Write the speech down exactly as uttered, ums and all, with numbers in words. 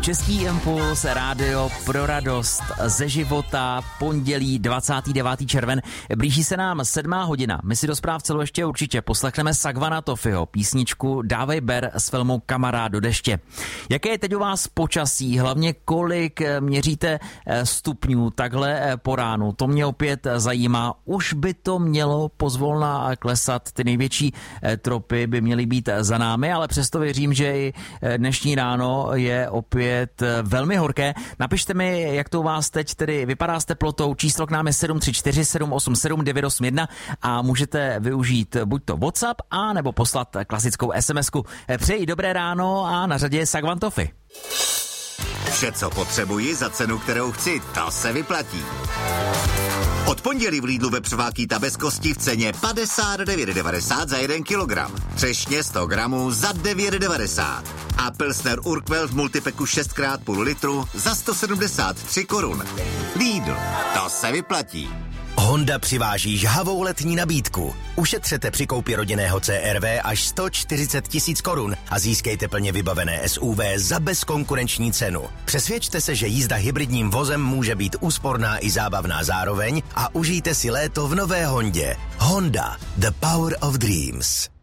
Český impuls, rádio pro radost ze života, pondělí dvacátého devátého červen. Blíží se nám sedmá hodina. My si do zpráv celou ještě určitě poslechneme Sagvana Tofiho, písničku Dávej ber z filmu Kamarád do deště. Jaké je teď u vás počasí, hlavně kolik měříte stupňů takhle po ránu? To mě opět zajímá. Už by to mělo pozvolna klesat, ty největší tropy by měly být za námi, ale přesto věřím, že i dnešní ráno je opět velmi horké. Napište mi, jak to u vás teď tedy vypadá s teplotou. Číslo k nám je sedm tři čtyři sedm osm sedm devět osm jedna a můžete využít buď to WhatsApp, a nebo poslat klasickou SMSku. Přeji dobré ráno a na řadě je Sagvan Tofi. Vše, co potřebuji za cenu, kterou chci, to se vyplatí. Od pondělí v Lidlu vepřová ta bez kosti v ceně padesát devět devadesát za jeden kilogram. Třešně sto gramů za devět devadesát. A Pilsner Urquell v multipeku šest krát půl litru za sto sedmdesát tři korun. Lidl, to se vyplatí. Honda přiváží žhavou letní nabídku. Ušetřete při koupi rodinného C R V až sto čtyřicet tisíc korun a získejte plně vybavené S U V za bezkonkurenční cenu. Přesvědčte se, že jízda hybridním vozem může být úsporná i zábavná zároveň a užijte si léto v nové Hondě. Honda, the power of dreams.